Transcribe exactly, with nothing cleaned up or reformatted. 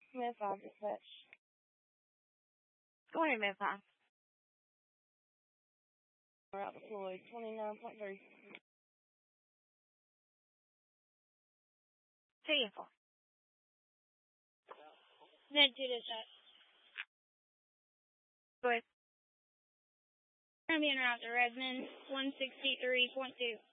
Mid five dispatch. Go ahead, Mid five. We're out deployed. twenty-nine point three. Two and four. Med two dispatch. Go ahead. We're going to be en route to Redmond, one sixty-three point two.